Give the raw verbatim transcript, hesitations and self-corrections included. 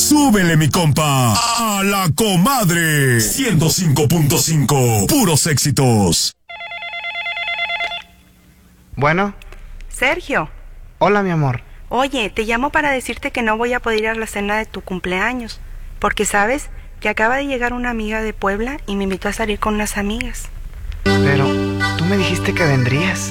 Súbele, mi compa, a La Comadre. ciento cinco punto cinco, puros éxitos. Bueno. Sergio. Hola, mi amor. Oye, te llamo para decirte que no voy a poder ir a la cena de tu cumpleaños, porque sabes que acaba de llegar una amiga de Puebla y me invitó a salir con unas amigas. Pero tú me dijiste que vendrías.